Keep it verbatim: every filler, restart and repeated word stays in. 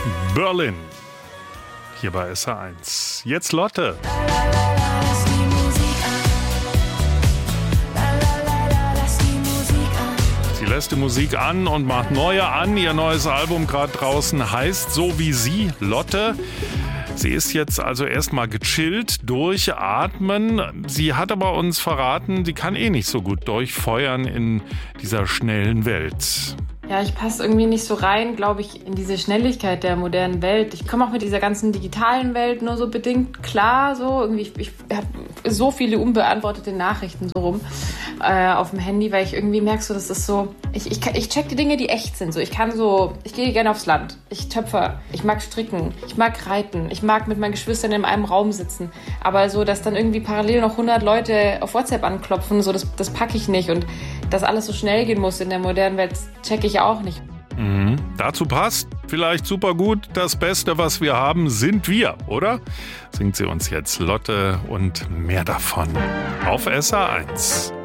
Berlin. Hier bei S R eins. Jetzt Lotte. Sie lässt die Musik an und macht neue an. Ihr neues Album gerade draußen heißt So wie sie, Lotte. Sie ist jetzt also erstmal gechillt, durchatmen. Sie hat aber uns verraten, sie kann eh nicht so gut durchfeuern in dieser schnellen Welt. Ja, ich passe irgendwie nicht so rein, glaube ich, in diese Schnelligkeit der modernen Welt. Ich komme auch mit dieser ganzen digitalen Welt nur so bedingt klar. So irgendwie, ich, ich habe so viele unbeantwortete Nachrichten so rum äh, auf dem Handy, weil ich irgendwie merke, so, das ist so, ich, ich, ich check die Dinge, die echt sind. So, ich kann so, ich gehe gerne aufs Land, ich töpfer, ich mag stricken, ich mag reiten, ich mag mit meinen Geschwistern in einem Raum sitzen. Aber so, dass dann irgendwie parallel noch hundert Leute auf WhatsApp anklopfen, so, das, das packe ich nicht. Und dass alles so schnell gehen muss in der modernen Welt, checke ich auch nicht. Mhm. Dazu passt vielleicht super gut, das Beste, was wir haben, sind wir, oder? Singt sie uns jetzt Lotte und mehr davon auf S R eins.